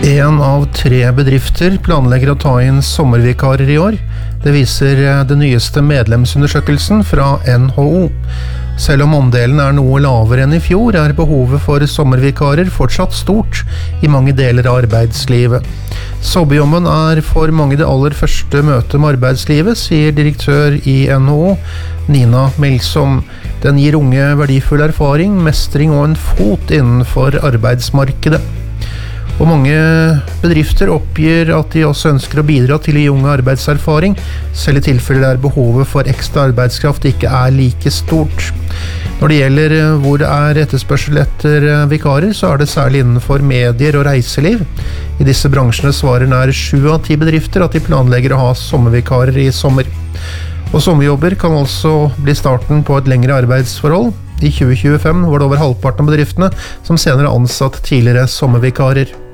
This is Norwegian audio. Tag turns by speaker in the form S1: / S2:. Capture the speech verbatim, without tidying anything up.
S1: En av tre bedrifter planlegger å ta inn sommervikarer i år. Det viser den nyeste medlemsundersøkelsen fra N H O. Selv om andelen er noe lavere enn i fjor, er behovet for sommervikarer fortsatt stort i mange deler av arbeidslivet. Sommerjobben er for mange det aller første møtet med arbeidslivet, sier direktør i N H O, Nina Melsom. Den gir unge verdifull erfaring, mestring og en fot innenfor arbeidsmarkedet. Og mange bedrifter oppgir at de også ønsker å bidra til å gi unge arbeidserfaring, selv i tilfelle der behovet for ekstra arbeidskraft ikke er like stort. Når det gjelder hvor det er etterspørsel etter vikarer, så er det særlig innenfor medier og reiseliv. I disse bransjene svarer nær sju av ti bedrifter at de planlegger å ha sommervikarer i sommer. Og sommerjobber kan altså bli starten på et lengre arbeidsforhold. I tjue tjuefem var det over halvparten av bedriftene som senere ansatt tidligere sommervikarer.